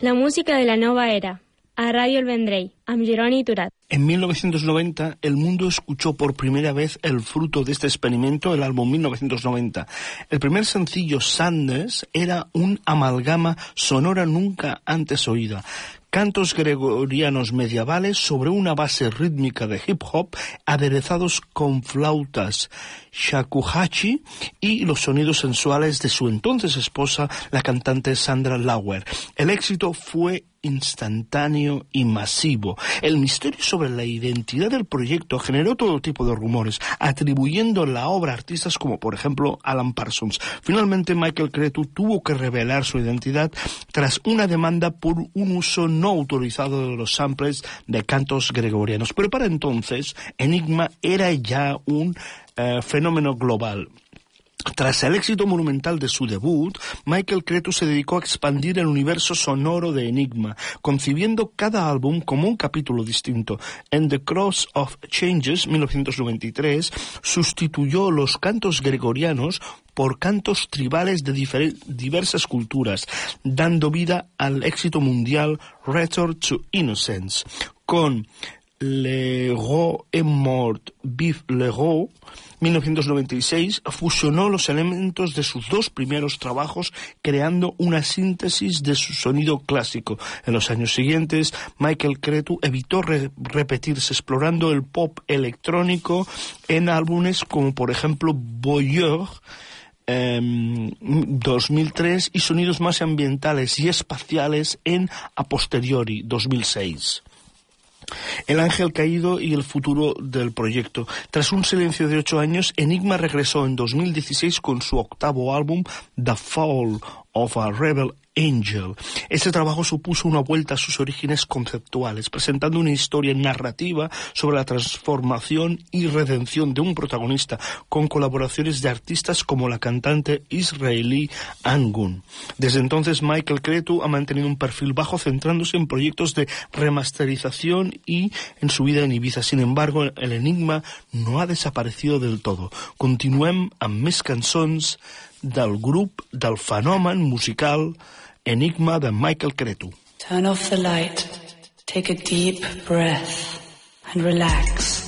La música de la nova era a Ràdio El Vendrell, amb Jeroni Turat. En 1990, el mundo escuchó por primera vez el fruto de este experimento, el álbum 1990. El primer sencillo, Sadness, era un amalgama sonora nunca antes oída. Cantos gregorianos medievales sobre una base rítmica de hip hop aderezados con flautas shakuhachi y los sonidos sensuales de su entonces esposa, la cantante Sandra Lauer. El éxito fue instantáneo y masivo. El misterio sobre la identidad del proyecto generó todo tipo de rumores, atribuyendo la obra a artistas como, por ejemplo, Alan Parsons. Finalmente, Michael Cretu tuvo que revelar su identidad tras una demanda por un uso no autorizado de los samples de cantos gregorianos. Pero para entonces, Enigma era ya un fenómeno global. Tras el éxito monumental de su debut, Michael Cretu se dedicó a expandir el universo sonoro de Enigma, concibiendo cada álbum como un capítulo distinto. En The Cross of Changes, 1993, sustituyó los cantos gregorianos por cantos tribales de diversas culturas, dando vida al éxito mundial Return to Innocence. Con Le Roi est mort, vive le Roi, 1996, fusionó los elementos de sus dos primeros trabajos, creando una síntesis de su sonido clásico. En los años siguientes, Michael Cretu evitó repetirse, explorando el pop electrónico en álbumes como, por ejemplo, Voyeur, 2003, y sonidos más ambientales y espaciales en A Posteriori, 2006. El ángel caído y el futuro del proyecto. Tras un silencio de 8 años, Enigma regresó en 2016 con su octavo álbum, The Fall of a Rebel Angel. Este trabajo supuso una vuelta a sus orígenes conceptuales, presentando una historia narrativa sobre la transformación y redención de un protagonista, con colaboraciones de artistas como la cantante israelí Angun. Desde entonces, Michael Cretu ha mantenido un perfil bajo, centrándose en proyectos de remasterización y en su vida en Ibiza. Sin embargo, el Enigma no ha desaparecido del todo. Continuem amb més cançons del grup, del fenomen musical Enigma de Michael Cretu. Turn off the light, take a deep breath and relax.